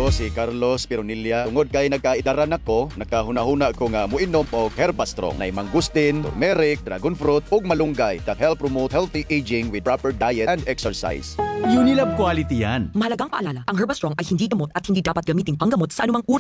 Ako si Carlos Pironilla. Tungod kay nagkaidaran ako, nakahuna-huna ko nga muinom og Herbastrong na mangustin, turmeric, dragon fruit ug malunggay that help promote healthy aging with proper diet and exercise. Unilab quality yan. Mahalagang paalala, ang Herbastrong ay hindi gamot at hindi dapat gamiting panggamot sa anumang uri